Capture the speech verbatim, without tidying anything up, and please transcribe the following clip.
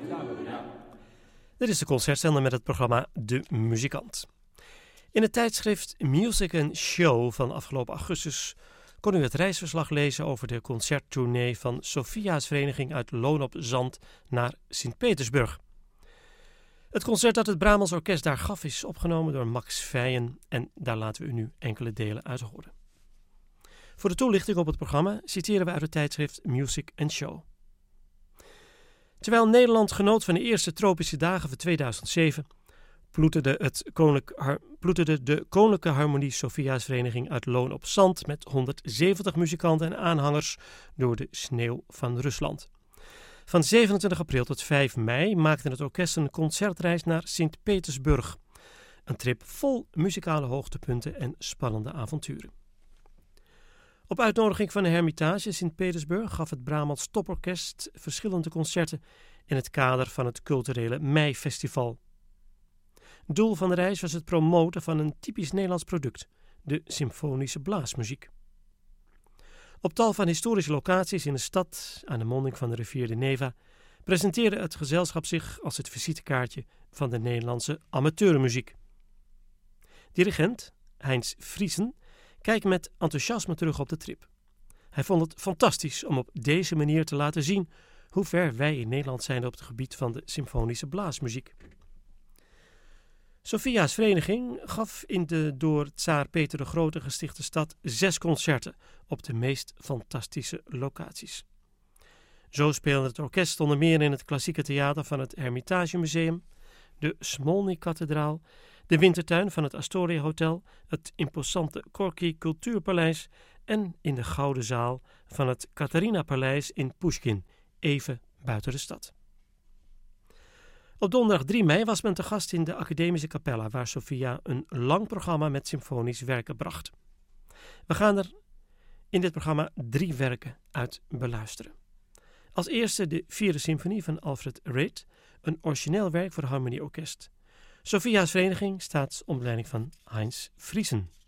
Dit is de concertzender met het programma De Muzikant. In het tijdschrift Music and Show van afgelopen augustus kon u het reisverslag lezen over de concerttournee van Sophia's Vereniging uit Loon op Zand naar Sint-Petersburg. Het concert dat het Bramels Orkest daar gaf is opgenomen door Max Vijen en daar laten we u nu enkele delen uit horen. Voor de toelichting op het programma citeren we uit het tijdschrift Music and Show. Terwijl Nederland genoot van de eerste tropische dagen van tweeduizend zeven, ploeterde, het koninklijk, ploeterde de Koninklijke Harmonie Sophia's Vereniging uit Loon op Zand met honderdzeventig muzikanten en aanhangers door de sneeuw van Rusland. Van zevenentwintig april tot vijf mei maakte het orkest een concertreis naar Sint-Petersburg. Een trip vol muzikale hoogtepunten en spannende avonturen. Op uitnodiging van de Hermitage in Sint-Petersburg gaf het Bramels Toporkest verschillende concerten in het kader van het culturele Meifestival. Doel van de reis was het promoten van een typisch Nederlands product, de symfonische blaasmuziek. Op tal van historische locaties in de stad, aan de monding van de rivier de Neva, presenteerde het gezelschap zich als het visitekaartje van de Nederlandse amateurmuziek. Dirigent Heinz Friesen kijkt met enthousiasme terug op de trip. Hij vond het fantastisch om op deze manier te laten zien hoe ver wij in Nederland zijn op het gebied van de symfonische blaasmuziek. Sophia's Vereniging gaf in de door Tsaar Peter de Grote gestichte stad zes concerten op de meest fantastische locaties. Zo speelde het orkest onder meer in het klassieke theater van het Hermitage Museum, de Smolny-kathedraal, de wintertuin van het Astoria Hotel, het imposante Gorky Cultuurpaleis en in de Gouden Zaal van het Catharina-paleis in Pushkin, even buiten de stad. Op donderdag drie mei was men te gast in de Academische Capella, waar Sophia een lang programma met symfonisch werken bracht. We gaan er in dit programma drie werken uit beluisteren. Als eerste de vierde symfonie van Alfred Reed, een origineel werk voor harmonieorkest. Sophia's Vereniging staat onder leiding van Heinz Friesen.